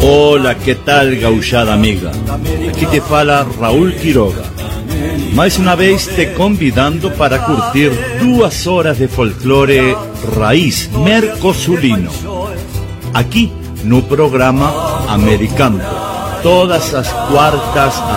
Hola, que tal, gauchada amiga? Aqui te fala Raúl Quiroga. Mais uma vez te convidando para curtir 2 horas de folclore raiz mercosulino. Aqui no programa Americanto, todas as quartas